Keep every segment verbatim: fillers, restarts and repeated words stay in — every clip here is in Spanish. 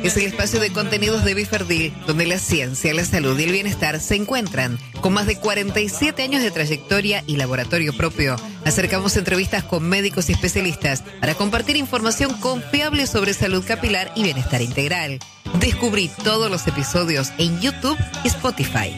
es el espacio de contenidos de Biferdil, donde la ciencia, la salud y el bienestar se encuentran. Con más de cuarenta y siete años de trayectoria y laboratorio propio, acercamos entrevistas con médicos y especialistas para compartir información confiable sobre salud capilar y bienestar integral. Descubrí todos los episodios en YouTube y Spotify.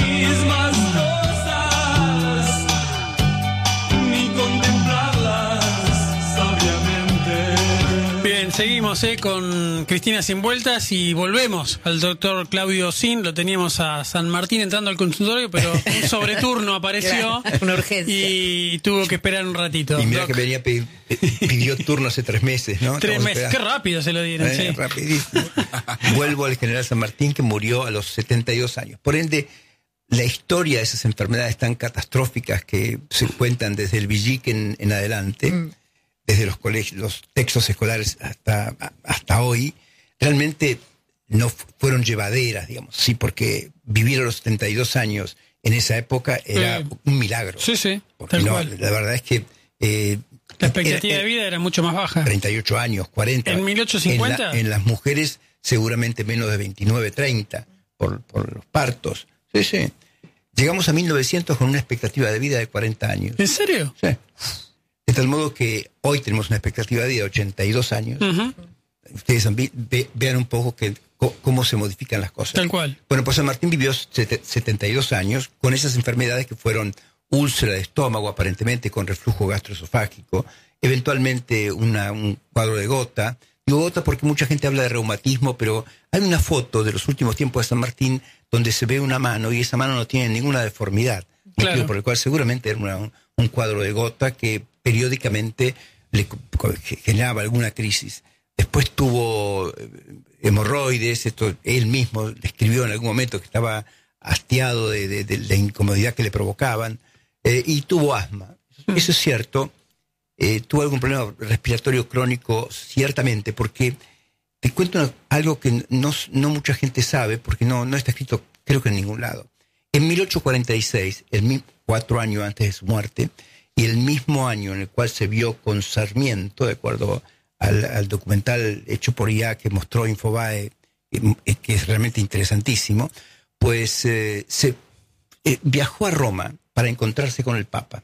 Bien, seguimos eh, con Cristina Sin Vueltas y volvemos al doctor Claudio Sin. Lo teníamos a San Martín entrando al consultorio, pero un sobreturno apareció. Claro, una urgencia. Y tuvo que esperar un ratito. Y mira Doc. que venía a pedir, pidió turno hace tres meses, ¿no? Tres Estamos meses, qué esperando. rápido se lo dieron. Eh, Sí. Rapidísimo. Vuelvo al general San Martín, que murió a los setenta y dos años. Por ende, la historia de esas enfermedades tan catastróficas que se cuentan desde el Villique en, en adelante, mm. desde los colegios, los textos escolares hasta, hasta hoy, realmente no fueron llevaderas, digamos, sí, porque vivir a los setenta y dos años en esa época era eh, un milagro. Sí, sí, porque no, la verdad es que eh, la expectativa era, de vida era mucho más baja. treinta y ocho años, cuarenta. ¿En mil ochocientos cincuenta? En, la, en las mujeres seguramente menos de veintinueve, treinta por, por los partos. Sí, sí. Llegamos a mil novecientos con una expectativa de vida de cuarenta años. ¿En serio? Sí. De tal modo que hoy tenemos una expectativa de vida de ochenta y dos años. Uh-huh. Ustedes ve, vean un poco que, cómo se modifican las cosas. Tal cual. Bueno, pues San Martín vivió setenta y dos años con esas enfermedades que fueron úlcera de estómago, aparentemente con reflujo gastroesofágico, eventualmente una, un cuadro de gota. Digo gota porque mucha gente habla de reumatismo, pero hay una foto de los últimos tiempos de San Martín donde se ve una mano y esa mano no tiene ninguna deformidad. Claro. Por el cual seguramente era una, un, un cuadro de gota que periódicamente le generaba alguna crisis. Después tuvo hemorroides, esto él mismo le escribió en algún momento que estaba hastiado de, de, de la incomodidad que le provocaban, eh, y tuvo asma. Mm. Eso es cierto. Eh, tuvo algún problema respiratorio crónico, ciertamente, porque te cuento una, algo que no, no mucha gente sabe, porque no, no está escrito, creo que en ningún lado. En mil ochocientos cuarenta y seis, el, cuatro años antes de su muerte, y el mismo año en el cual se vio con Sarmiento, de acuerdo al, al documental hecho por I A que mostró Infobae, eh, que es realmente interesantísimo, pues eh, se eh, viajó a Roma para encontrarse con el Papa.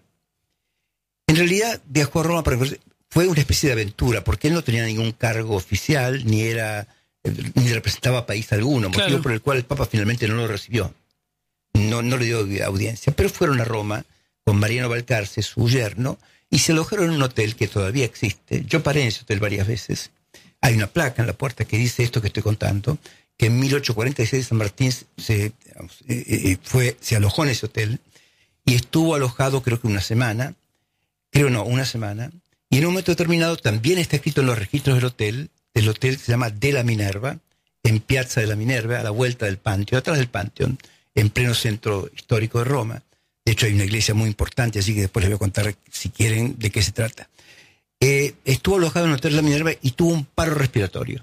En realidad viajó a Roma para fue una especie de aventura, porque él no tenía ningún cargo oficial, ni era ni representaba país alguno, claro. Motivo por el cual el Papa finalmente no lo recibió. No, no le dio audiencia, pero fueron a Roma con Mariano Balcarce, su yerno, y se alojaron en un hotel que todavía existe. Yo paré en ese hotel varias veces. Hay una placa en la puerta que dice esto que estoy contando, que en mil ochocientos cuarenta y seis San Martín se, digamos, eh, fue, se alojó en ese hotel y estuvo alojado creo que una semana, creo no, una semana, y en un momento determinado también está escrito en los registros del hotel, del hotel que se llama De la Minerva, en Piazza de la Minerva, a la vuelta del Pantheon, atrás del Pantheon, en pleno centro histórico de Roma. De hecho hay una iglesia muy importante, así que después les voy a contar, si quieren, de qué se trata. Eh, estuvo alojado en el hotel de la Minerva y tuvo un paro respiratorio,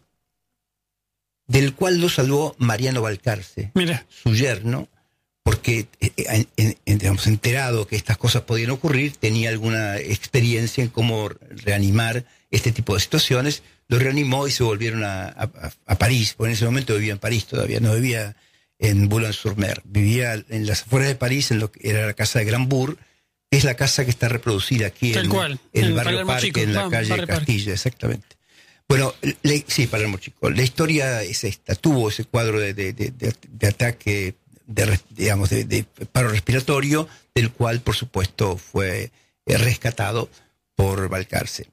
del cual lo salvó Mariano Balcarce, Mira. su yerno, porque eh, en, en, digamos, enterado que estas cosas podían ocurrir, tenía alguna experiencia en cómo reanimar este tipo de situaciones, lo reanimó y se volvieron a, a, a París, porque en ese momento vivía en París todavía, no vivía en Boulogne-sur-Mer, vivía en las afueras de París, en lo que era la casa de Grambourg, es la casa que está reproducida aquí en, en el barrio Parque, Chico, en la ah, calle Castilla, exactamente. Bueno, le, sí, Palermo Chico. La historia es esta. Tuvo ese cuadro de, de, de, de, de ataque, de, digamos, de, de paro respiratorio, del cual, por supuesto, fue rescatado por Balcarce.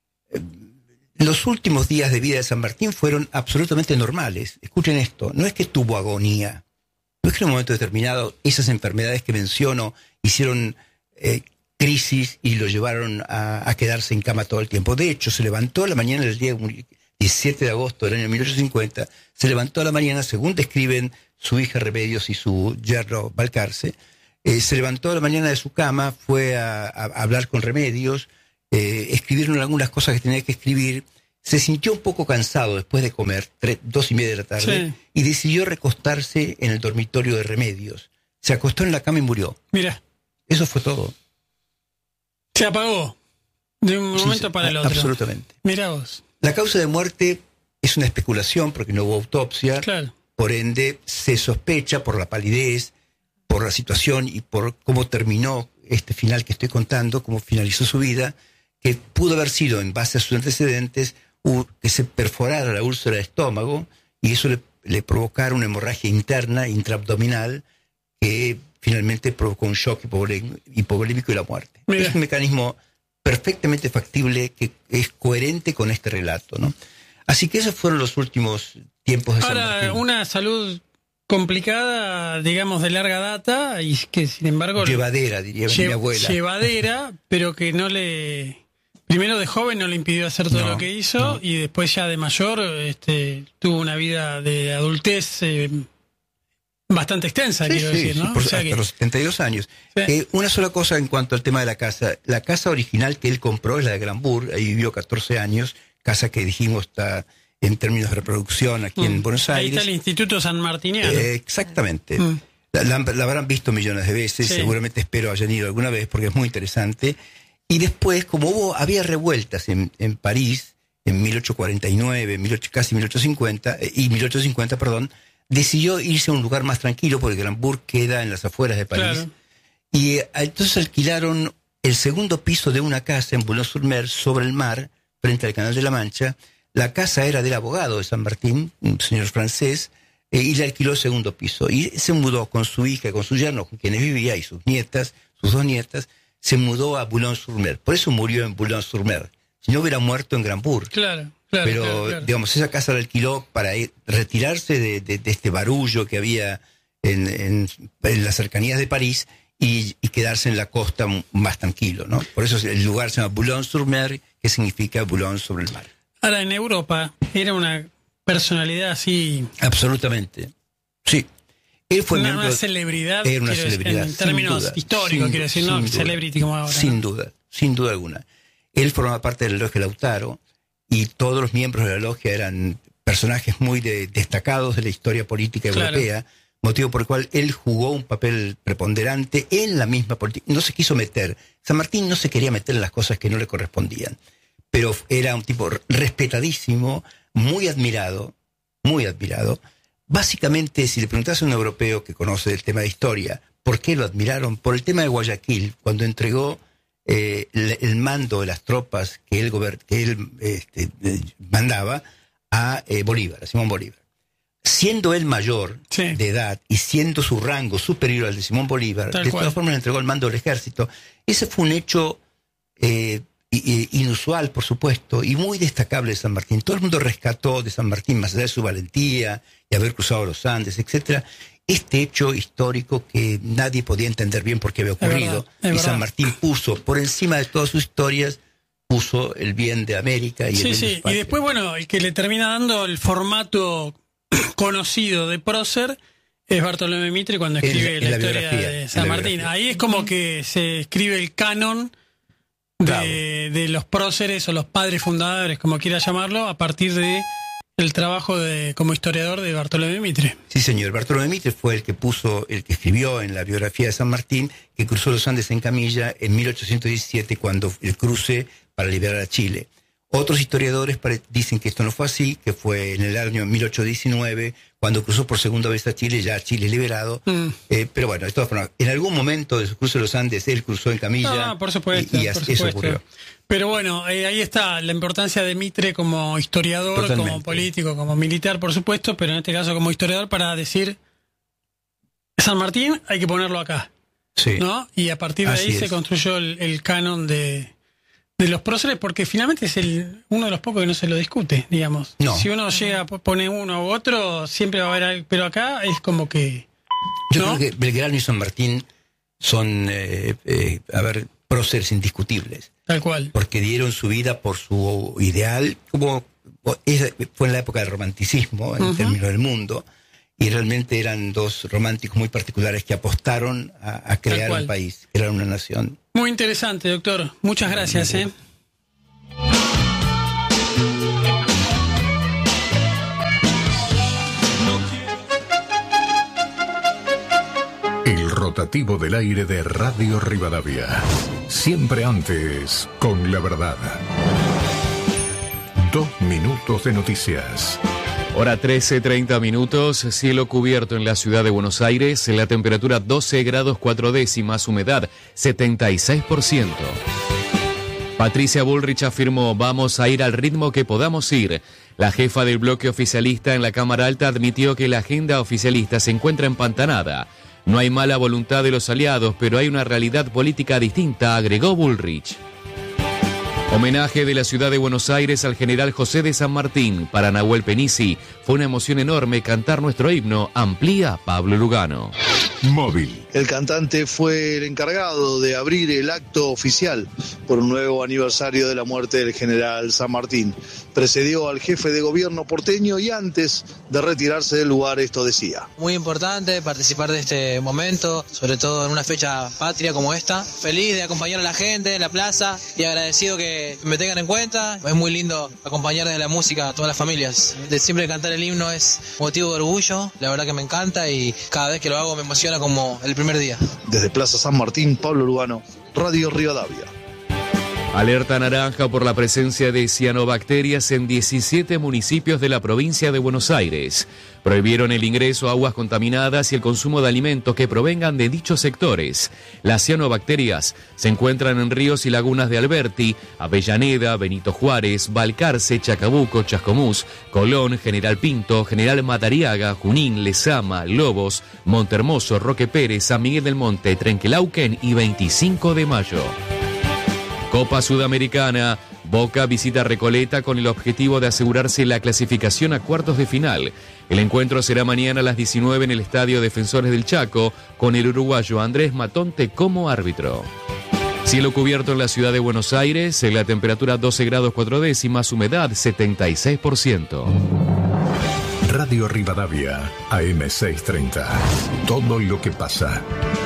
Los últimos días de vida de San Martín fueron absolutamente normales. Escuchen esto. No es que tuvo agonía. No es que en un momento determinado esas enfermedades que menciono hicieron eh, crisis y lo llevaron a, a quedarse en cama todo el tiempo. De hecho, se levantó a la mañana del día diecisiete de agosto del año mil ochocientos cincuenta, se levantó a la mañana, según describen su hija Remedios y su yerno Balcarce, eh, se levantó a la mañana de su cama, fue a, a, a hablar con Remedios, eh, escribieron algunas cosas que tenía que escribir, se sintió un poco cansado después de comer, tres, dos y media de la tarde, sí. y decidió recostarse en el dormitorio de Remedios. Se acostó en la cama y murió. Mira. Eso fue todo. Se apagó de un momento sí, para el otro. Absolutamente. Mirá vos. La causa de muerte es una especulación porque no hubo autopsia. Claro. Por ende, se sospecha por la palidez, por la situación y por cómo terminó este final que estoy contando, cómo finalizó su vida, que pudo haber sido, en base a sus antecedentes, u, que se perforara la úlcera de estómago y eso le, le provocara una hemorragia interna, intraabdominal, que finalmente provocó un shock hipovolémico y la muerte. Mira. Es un mecanismo perfectamente factible que es coherente con este relato, ¿no? Así que esos fueron los últimos tiempos de San Ahora, Martín. Una salud complicada, digamos, de larga data y que, sin embargo... Llevadera, diría lle- mi abuela. Llevadera, pero que no le... Primero de joven no le impidió hacer todo No, lo que hizo no. y después ya de mayor este, tuvo una vida de adultez eh, bastante extensa, Sí, quiero sí, decir, sí, ¿no? por- O sea hasta que- los setenta y dos años. Sí. Eh, una sola cosa en cuanto al tema de la casa. La casa original que él compró es la de Granburg, ahí vivió catorce años, casa que dijimos está en términos de reproducción aquí en Mm. Buenos Ahí Aires. está el Instituto San Martiniano. Eh, exactamente. Mm. La, la- la habrán visto millones de veces, Sí. seguramente espero hayan ido alguna vez porque es muy interesante. Y después, como hubo, había revueltas en, en París en mil ochocientos cuarenta y nueve, mil ocho- casi mil ochocientos cincuenta, eh, y mil ochocientos cincuenta, perdón, decidió irse a un lugar más tranquilo porque Granburg queda en las afueras de París. Claro. Y eh, entonces alquilaron el segundo piso de una casa en Boulogne-sur-Mer, sobre el mar, frente al Canal de la Mancha. La casa era del abogado de San Martín, un señor francés, eh, y le alquiló el segundo piso. Y se mudó con su hija, con su yerno, con quienes vivía, y sus nietas, sus dos nietas, se mudó a Boulogne-sur-Mer. Por eso murió en Boulogne-sur-Mer. Si no hubiera muerto en Granburg. Claro, claro. Pero, claro, claro. digamos, esa casa la alquiló para ir- retirarse de, de- de este barullo que había en, en- en las cercanías de París y, y quedarse en la costa m- más tranquilo, ¿no? Por eso el lugar se llama Boulogne-sur-Mer, que significa Boulogne sobre el mar. Ahora, en Europa era una personalidad así, Absolutamente. Sí. Él fue una, miembro... una celebridad, Era una quiero decir, celebridad. en sin términos duda, históricos, sin quiero decir, duda, no sin duda. celebrity como ahora. Sin ¿no? duda, sin duda alguna. Él formaba parte de la logia Lautaro y todos los miembros de la logia eran personajes muy de- destacados de la historia política Claro. europea, motivo por el cual él jugó un papel preponderante en la misma política. No se quiso meter. San Martín no se quería meter en las cosas que no le correspondían, pero era un tipo respetadísimo, muy admirado, muy admirado. Básicamente, si le preguntas a un europeo que conoce el tema de historia, ¿por qué lo admiraron? Por el tema de Guayaquil, cuando entregó eh, el, el mando de las tropas que él, gober- que él este, eh, mandaba a eh, Bolívar, a Simón Bolívar. Siendo él mayor Sí. de edad y siendo su rango superior al de Simón Bolívar, Tal de cual. todas formas le entregó el mando del ejército. Ese fue un hecho eh, i- i- inusual, por supuesto, y muy destacable de San Martín. Todo el mundo rescató de San Martín, más allá de su valentía y haber cruzado los Andes, etcétera, este hecho histórico que nadie podía entender bien por qué había ocurrido. verdad, es y San verdad. Martín puso, por encima de todas sus historias, puso el bien de América y el Sí, bien de sí. su Y patria. después, bueno, el que le termina dando el formato conocido de prócer es Bartolomé Mitre cuando En- escribe en la, la historia biografía, de en San la Martín. biografía. Ahí es como que se escribe el canon de, Claro. de los próceres o los padres fundadores, como quiera llamarlo, a partir de el trabajo de como historiador de Bartolomé Mitre. Sí, señor. Bartolomé Mitre fue el que puso, el que escribió en la biografía de San Martín que cruzó los Andes en camilla en mil ochocientos diecisiete, cuando el cruce para liberar a Chile. Otros historiadores pare- dicen que esto no fue así, que fue en el año mil ochocientos diecinueve, cuando cruzó por segunda vez a Chile, ya Chile liberado. Mm. Eh, pero bueno, de todas formas, en algún momento de su cruce de los Andes, él cruzó en camilla. Ah, por supuesto, y, y por así- eso supuesto. ocurrió. Pero bueno, eh, ahí está la importancia de Mitre como historiador, Totalmente. como político, como militar, por supuesto, pero en este caso como historiador para decir San Martín hay que ponerlo acá, Sí. ¿no? Y a partir de Así ahí se es. construyó el, el canon de, de los próceres, porque finalmente es el uno de los pocos que no se lo discute, digamos. No. Si uno llega a poner uno u otro, siempre va a haber algo, pero acá es como que... Yo ¿no? creo que Belgrano y San Martín son, eh, eh, a ver, próceres indiscutibles, Tal cual. porque dieron su vida por su ideal, como es- fue en la época del romanticismo, en Ujú. términos del mundo, y realmente eran dos románticos muy particulares que apostaron a, a crear cual. un país, crear una nación. Muy interesante, doctor. Muchas gracias, ¿eh? El rotativo del aire de Radio Rivadavia. Siempre antes, con la verdad. Dos minutos de noticias. Hora trece, treinta minutos, cielo cubierto en la ciudad de Buenos Aires, la temperatura doce grados cuatro décimas, humedad setenta y seis por ciento. Patricia Bullrich afirmó, vamos a ir al ritmo que podamos ir. La jefa del bloque oficialista en la Cámara Alta admitió que la agenda oficialista se encuentra empantanada. No hay mala voluntad de los aliados, pero hay una realidad política distinta, agregó Bullrich. Homenaje de la ciudad de Buenos Aires al general José de San Martín. Para Nahuel Penisi fue una emoción enorme cantar nuestro himno, amplía Pablo Lugano. Móvil. El cantante fue el encargado de abrir el acto oficial por un nuevo aniversario de la muerte del general San Martín. Precedió al jefe de gobierno porteño y antes de retirarse del lugar esto decía. Muy importante participar de este momento, sobre todo en una fecha patria como esta. Feliz de acompañar a la gente en la plaza y agradecido que me tengan en cuenta. Es muy lindo acompañar desde la música a todas las familias. De siempre cantar el himno es motivo de orgullo, la verdad que me encanta y cada vez que lo hago me emociona como el primer día. Desde Plaza San Martín, Pablo Lugano, Radio Rivadavia. Alerta naranja por la presencia de cianobacterias en diecisiete municipios de la provincia de Buenos Aires. Prohibieron el ingreso a aguas contaminadas y el consumo de alimentos que provengan de dichos sectores. Las cianobacterias se encuentran en ríos y lagunas de Alberti, Avellaneda, Benito Juárez, Balcarce, Chacabuco, Chascomús, Colón, General Pinto, General Madariaga, Junín, Lezama, Lobos, Montehermoso, Roque Pérez, San Miguel del Monte, Trenquelauquen y veinticinco de mayo. Copa Sudamericana, Boca visita Recoleta con el objetivo de asegurarse la clasificación a cuartos de final. El encuentro será mañana a las diecinueve en el Estadio Defensores del Chaco, con el uruguayo Andrés Matonte como árbitro. Cielo cubierto en la ciudad de Buenos Aires, la temperatura doce grados cuatro décimas, humedad setenta y seis por ciento. Radio Rivadavia, A M seiscientos treinta. Todo lo que pasa.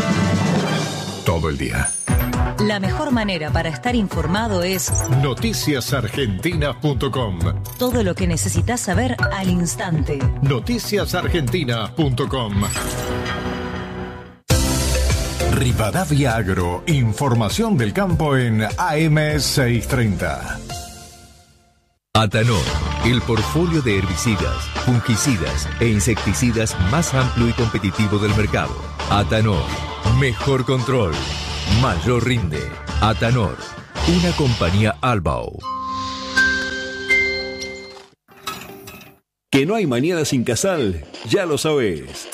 Todo el día. La mejor manera para estar informado es noticias argentinas punto com. Todo lo que necesitas saber al instante. noticias argentinas punto com. Rivadavia Agro, información del campo en A M seiscientos treinta. Atanor, el portfolio de herbicidas, fungicidas e insecticidas más amplio y competitivo del mercado. Atanor, mejor control, mayor rinde. Atanor, una compañía Albao. Que no hay mañana sin Casal, ya lo sabes.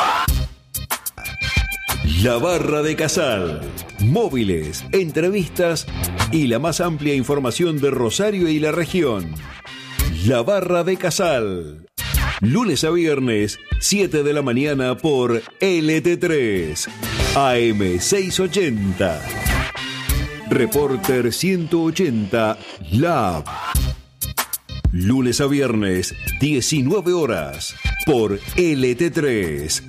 La Barra de Casal. Móviles, entrevistas y la más amplia información de Rosario y la región. La Barra de Casal. Lunes a viernes, siete de la mañana por L T tres. A M seiscientos ochenta. Reporter ciento ochenta Lab. Lunes a viernes, diecinueve horas, por L T tres.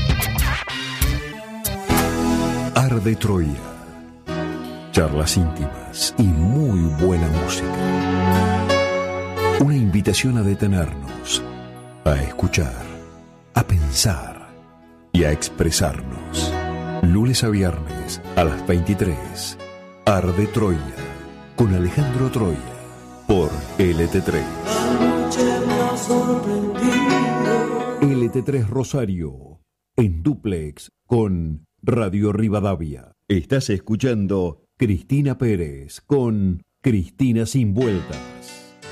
Arde Troya. Charlas íntimas y muy buena música. Una invitación a detenernos, a escuchar, a pensar y a expresarnos. Lunes a viernes a las veintitrés. Arde Troya, con Alejandro Troya, por L T tres. L T tres Rosario, en dúplex con Radio Rivadavia. Estás escuchando Cristina Pérez con Cristina Sin Vueltas.